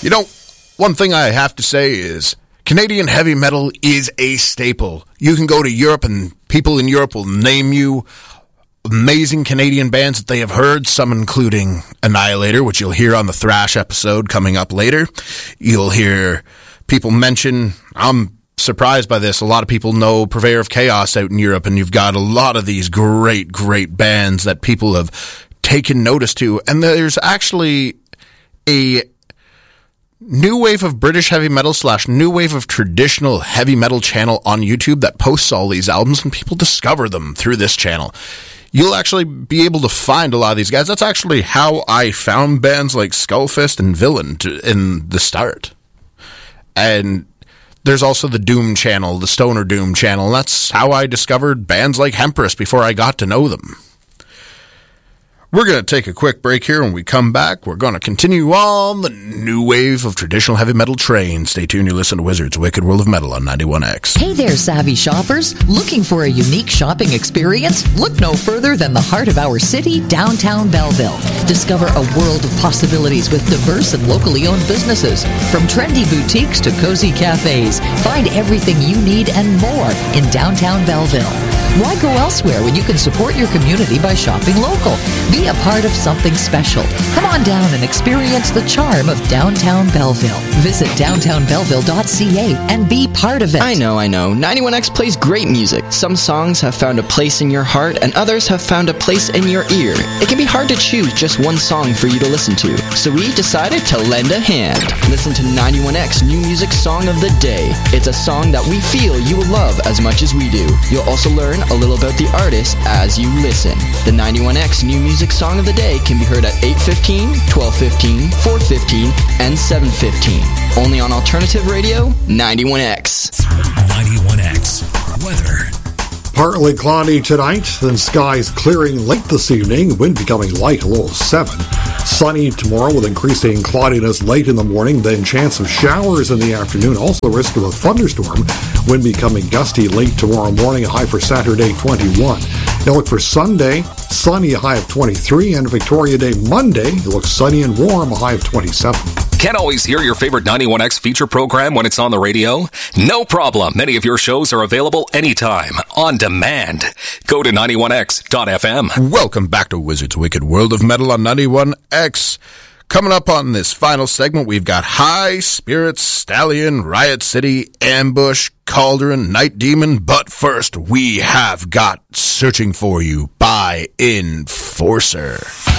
You know, one thing I have to say is Canadian heavy metal is a staple. You can go to Europe and people in Europe will name you amazing Canadian bands that they have heard, some including Annihilator, which you'll hear on the Thrash episode coming up later. You'll hear people mention, I'm surprised by this, a lot of people know Purveyor of Chaos out in Europe, and you've got a lot of these great, great bands that people have taken notice to. And there's actually a new wave of British heavy metal / new wave of traditional heavy metal channel on YouTube that posts all these albums, and people discover them through this channel. You'll actually be able to find a lot of these guys. That's actually how I found bands like Skullfist and Villain in the start. And there's also the Doom channel, the Stoner Doom channel, and that's how I discovered bands like Hempress before I got to know them. We're going to take a quick break here. When we come back, we're going to continue on the new wave of traditional heavy metal train. Stay tuned. You listen to Wizards Wicked World of Metal on 91X. Hey there, savvy shoppers. Looking for a unique shopping experience? Look no further than the heart of our city, downtown Belleville. Discover a world of possibilities with diverse and locally owned businesses. From trendy boutiques to cozy cafes, find everything you need and more in downtown Belleville. Why go elsewhere when you can support your community by shopping local? Be a part of something special. Come on down and experience the charm of downtown Belleville. Visit downtownbelleville.ca and be part of it. I know. 91X plays great music. Some songs have found a place in your heart and others have found a place in your ear. It can be hard to choose just one song for you to listen to. So we decided to lend a hand. Listen to 91X New Music Song of the Day. It's a song that we feel you will love as much as we do. You'll also learn a little about the artist as you listen. The 91X New Music Song of the Day can be heard at 8:15, 12:15, 4:15, and 7:15. Only on Alternative Radio, 91X. 91X. Weather. Partly cloudy tonight, then skies clearing late this evening, wind becoming light, a low of 7. Sunny tomorrow with increasing cloudiness late in the morning, then chance of showers in the afternoon. Also risk of a thunderstorm, wind becoming gusty late tomorrow morning, a high for Saturday 21. Now look for Sunday, sunny, a high of 23, and Victoria Day Monday, it looks sunny and warm, a high of 27. Can't always hear your favorite 91X feature program when it's on the radio? No problem. Many of your shows are available anytime, on demand. Go to 91X.fm. Welcome back to Wizards Wicked World of Metal on 91X. Coming up on this final segment, we've got High Spirits, Stallion, Riot City, Ambush, Cauldron, Night Demon. But first, we have got Searching For You by Enforcer.